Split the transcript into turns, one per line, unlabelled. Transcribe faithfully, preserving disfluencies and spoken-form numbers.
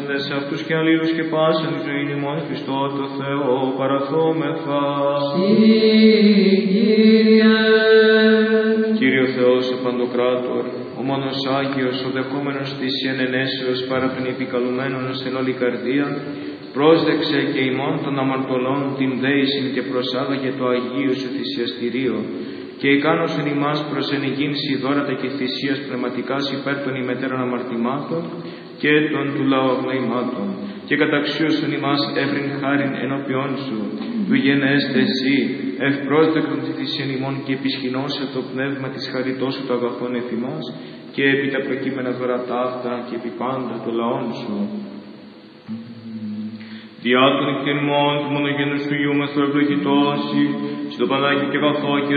έσαντες σε αυτούς και αλλήλους και πάσαν τη ζωή ημών Χριστό το Θεό παραθόμεθα. Κύριε Θεός ο Παντοκράτορ, ο μόνος Άγιος, ο δεχόμενος της ενενέσεως παρά των επικαλουμένων εν όλη καρδία, πρόσδεξε και ημών των αμαρτωλών την δέησιν και προσάδαγε το Αγίου σου θυσιαστηρίο, και εκάνωσεν ημάς προς ενηγήνση δώρατα και θυσίας πνευματικάς υπέρ των ημετέρων αμαρτημάτων και των του λαού αγνοημάτων, και καταξίωσον ημάς εύρην χάριν ενώπιόν σου, του γενέστε εσύ, ευπρόσδεκτον τη θυσίαν ημών και επισχυνώσε το πνεύμα της χαριτός σου το αγαθόν εφημάς, και επί τα προκείμενα δωρατά αυτά και επί πάντα το λαόν σου. Διά των εκτιμών του μονογενούς του Υιού μας το ευλογητώσει, στο Πανάγιο και αγαθό